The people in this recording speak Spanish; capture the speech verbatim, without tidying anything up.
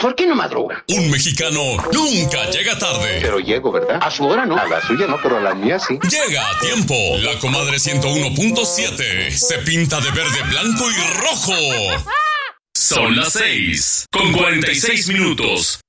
¿Por qué no madruga? Un mexicano nunca llega tarde. Pero llego, ¿verdad? A su hora no. A la suya no, pero a la mía sí. Llega a tiempo. La comadre ciento uno punto siete se pinta de verde, blanco y rojo. Son las seis con cuarenta y seis minutos.